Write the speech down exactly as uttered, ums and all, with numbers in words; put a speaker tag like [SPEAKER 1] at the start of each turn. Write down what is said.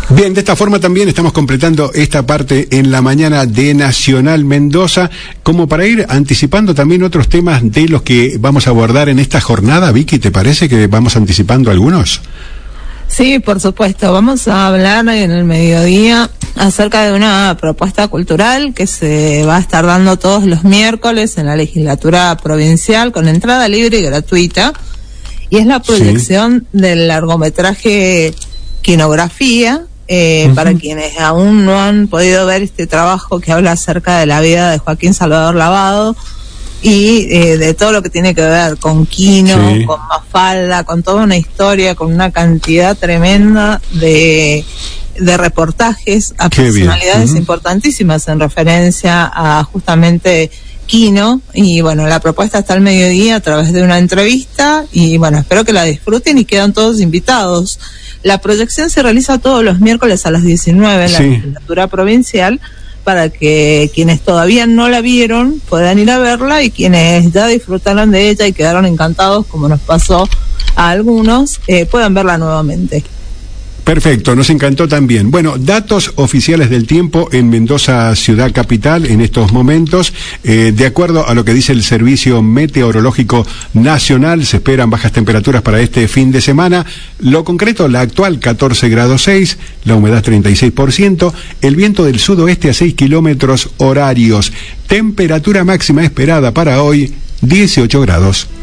[SPEAKER 1] Bien, de esta forma también estamos completando esta parte en la mañana de Nacional Mendoza, como para ir anticipando también otros temas de los que vamos a abordar en esta jornada. Vicky, ¿te parece que vamos anticipando algunos?
[SPEAKER 2] Sí, por supuesto. Vamos a hablar en el mediodía acerca de una propuesta cultural que se va a estar dando todos los miércoles en la legislatura provincial con entrada libre y gratuita, y es la proyección sí. del largometraje Quinografía. Eh, uh-huh. Para quienes aún no han podido ver este trabajo que habla acerca de la vida de Joaquín Salvador Lavado y eh, de todo lo que tiene que ver con Quino, sí. con Mafalda, con toda una historia, con una cantidad tremenda de, de reportajes a Qué personalidades uh-huh. importantísimas en referencia a justamente Quino. Y bueno, la propuesta está al mediodía a través de una entrevista y bueno, espero que la disfruten y quedan todos invitados. La proyección se realiza todos los miércoles a las diecinueve en la sí. legislatura provincial, para que quienes todavía no la vieron puedan ir a verla, y quienes ya disfrutaron de ella y quedaron encantados, como nos pasó a algunos, eh, puedan verla nuevamente.
[SPEAKER 1] Perfecto, nos encantó también. Bueno, datos oficiales del tiempo en Mendoza, ciudad capital, en estos momentos. Eh, de acuerdo a lo que dice el Servicio Meteorológico Nacional, se esperan bajas temperaturas para este fin de semana. Lo concreto, la actual catorce grados seis, la humedad treinta y seis por ciento, el viento del sudoeste a seis kilómetros horarios. Temperatura máxima esperada para hoy, dieciocho grados.